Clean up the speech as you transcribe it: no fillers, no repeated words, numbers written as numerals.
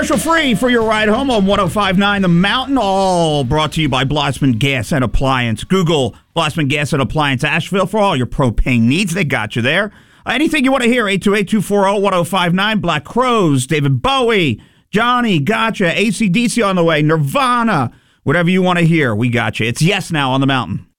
Commercial free for your ride home on 105.9 The Mountain. All brought to you by Blossman Gas and Appliance. Google Blossman Gas and Appliance Asheville for all your propane needs. They got you there. Anything you want to hear, 828-240-1059. Black Crowes, David Bowie, Johnny, gotcha. AC/DC on the way, Nirvana. Whatever you want to hear, we got you. It's Yes Now on The Mountain.